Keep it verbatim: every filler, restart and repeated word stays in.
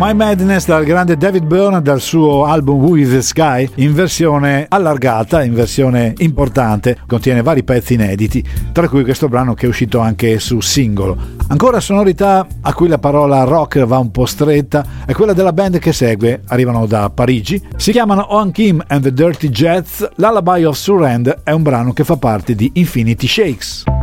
My Madness dal grande David Byrne dal suo album With the Sky in versione allargata, in versione importante, contiene vari pezzi inediti, tra cui questo brano che è uscito anche su singolo. Ancora sonorità a cui la parola rock va un po' stretta è quella della band che segue, arrivano da Parigi, si chiamano Owen Kim and the Dirty Jets. Lullaby of Surrender è un brano che fa parte di Infinity Shakes.